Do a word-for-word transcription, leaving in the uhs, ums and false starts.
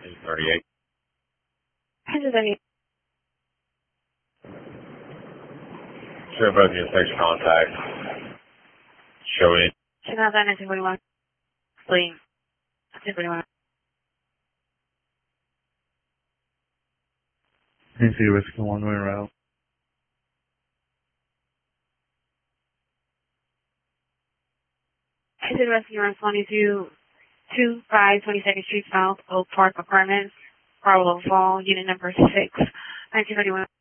eight thirty-eight. This is any. Sure, both your six contacts. Show it. two thousand and two forty-one. Please. two forty-one. N C Whiskey one way route. This is Rescue Run twenty-two, two five twenty-second Street South, Oak Park Apartments, Bravo Fall, unit number six, nineteen thirty-one.